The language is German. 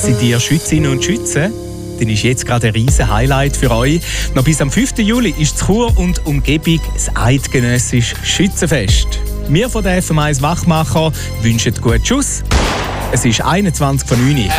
Sind ihr Schützinnen und Schützen? Dann ist jetzt gerade ein riesen Highlight für euch. Noch bis am 5. Juli ist in Chur und Umgebung das eidgenössische Schützenfest. Wir von der FM1 Wachmacher wünschen guten Schuss. Es ist 21 von 9 Uhr.